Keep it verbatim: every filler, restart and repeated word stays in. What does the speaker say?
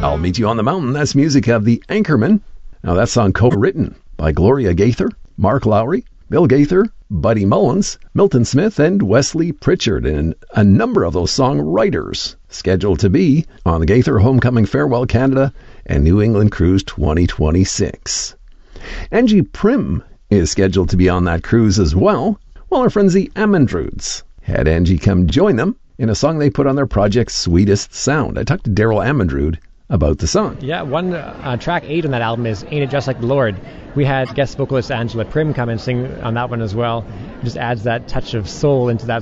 I'll Meet You on the Mountain. That's music of The Anchorman. Now that song co-written by Gloria Gaither, Mark Lowry, Bill Gaither, Buddy Mullins, Milton Smith, and Wesley Pritchard, and a number of those songwriters scheduled to be on the Gaither Homecoming Farewell Canada and New England Cruise twenty twenty-six. Angie Prim is scheduled to be on that cruise as well, while our friends the Amandrudes had Angie come join them in a song they put on their project Sweetest Sound. I talked to Daryl Amandrude about the song. Yeah, one uh, track eight on that album is Ain't It Just Like the Lord. We had guest vocalist Angela Prim come and sing on that one as well. It just adds that touch of soul into that